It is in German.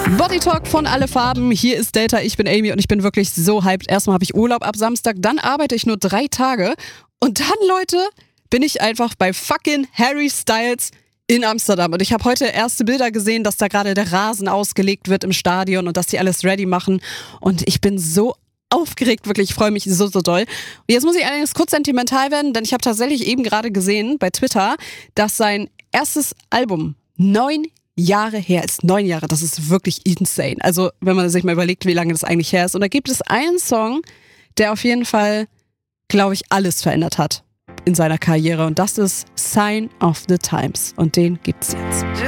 Body Talk von Alle Farben. Hier ist Delta, ich bin Amy und ich bin wirklich so hyped. Erstmal habe ich Urlaub ab Samstag, dann arbeite ich nur 3 Tage und dann, Leute, bin ich einfach bei fucking Harry Styles in Amsterdam. Und ich habe heute erste Bilder gesehen, dass da gerade der Rasen ausgelegt wird im Stadion und dass die alles ready machen. Und ich bin so aufgeregt, wirklich, ich freue mich so doll. Und jetzt muss ich allerdings kurz sentimental werden, denn ich habe tatsächlich eben gerade gesehen bei Twitter, dass sein erstes Album 9 Jahre her ist. 9 Jahre, das ist wirklich insane. Also wenn man sich mal überlegt, wie lange das eigentlich her ist. Und da gibt es einen Song, der auf jeden Fall, glaube ich, alles verändert hat in seiner Karriere. Und das ist Sign of the Times. Und den gibt's jetzt.